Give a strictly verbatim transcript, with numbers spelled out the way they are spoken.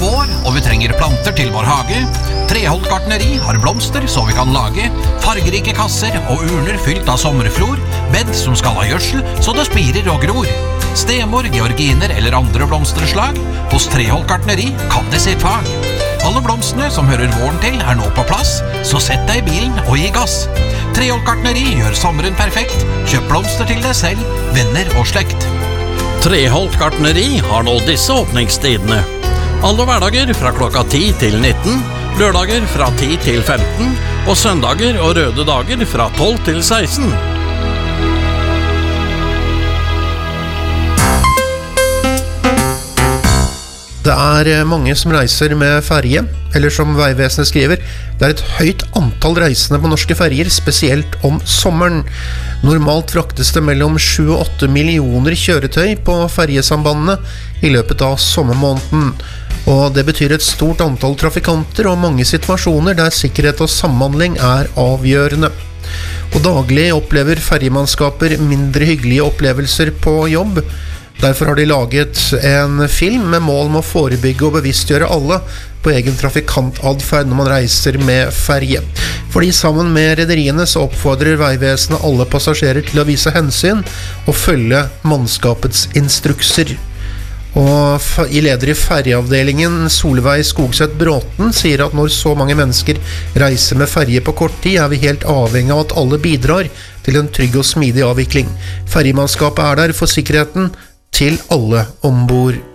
vår, og vi trenger planter til vår hage. Treholt gartneri har blomster så vi kan lage fargerike kasser og urner fylt av sommerflor, bed som skal ha gjødsel så det spirer og gror. Stemor, georginer eller andre blomsterslag, hos Treholt gartneri kan det sitt fag. Alle blomstene som hører våren til er nå på plass, så sett deg i bilen og gi gass. Treholt gartneri gjør sommeren perfekt, kjøp blomster til deg selv, venner og slekt. Treholt gartneri har nå disse åpningstidene. Alle hverdager fra klokka ti til nitten, lørdager fra ti til femten, og søndager og røde dager fra tolv til seksten. Det er mange som reiser med ferje, eller som Veivesenet skriver, det er et høyt antall reisende på norske ferjer, spesielt om sommeren. Normalt fraktes det mellom sju og åtte millioner kjøretøy på ferjesambandene i løpet av sommermåneden. Og det betyr et stort antall trafikanter og mange situasjoner der sikkerhet og samhandling er avgjørende. Og daglig opplever ferjemannskaper mindre hyggelige opplevelser på jobb. Derfor har de laget en film med mål om å forebygge og bevisstgjøre alle på egen trafikantadferd når man reiser med ferje. Fordi sammen med rederiene så oppfordrer Veivesenet alle passasjerer til å vise hensyn og følge mannskapets instrukser. Og i leder i ferjeavdelingen Solveig Skogseth Bråten sier at når så mange mennesker reiser med ferje på kort tid, er vi helt avhengig av at alle bidrar til en trygg og smidig avvikling. Ferjemannskapet er der for sikkerheten til alle ombord.